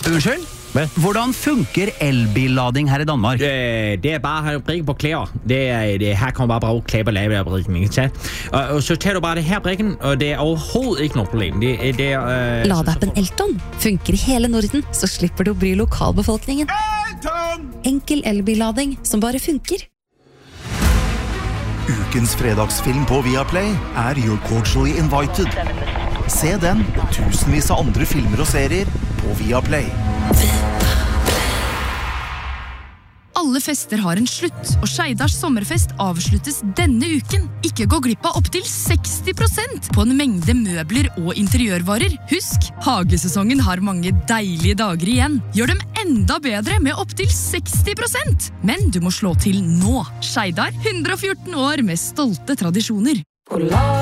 Unnskyld? Hvordan funker elbillading her i Danmark? Det bare at brikke på klæder. Her kommer bare klæder på lavebrikken, ikke sant? Og så tager du bare det her brikken, og det overhovedet ikke noe problem. Ladappen Elton funker i hele Norden, så slipper du å bry lokalbefolkningen. Enkel elbillading som bare funker. Ukens fredagsfilm på Viaplay You're Cordially Invited. Se den og tusenvis av andre filmer og serier på Viaplay. Alle fester har en slutt, og Skeidars sommerfest avsluttes denne uken. Ikke gå glipp av opp til 60% på en mengde møbler og interiørvarer. Husk, hagesesongen har mange deilige dager igjen. Gjør dem enda bedre med opp til 60%. Men du må slå til nå. Skeidar, 114 år med stolte tradisjoner.